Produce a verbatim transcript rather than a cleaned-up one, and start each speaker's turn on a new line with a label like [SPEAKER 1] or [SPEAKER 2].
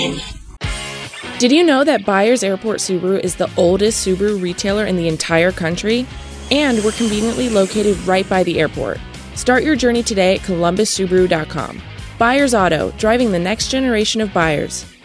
[SPEAKER 1] in.
[SPEAKER 2] Did you know that Byers Airport Subaru is the oldest Subaru retailer in the entire country? And we're conveniently located right by the airport. Start your journey today at columbus subaru dot com. Byers Auto, driving the next generation of buyers.